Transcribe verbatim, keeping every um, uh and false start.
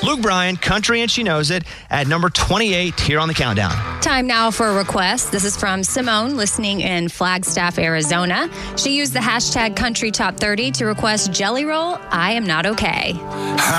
Luke Bryan, Country and She Knows It, at number twenty-eight here on the countdown. Time now for a request. This is from Simone, listening in Flagstaff, Arizona. She used the hashtag Country Top thirty to request Jelly Roll, I Am Not Okay.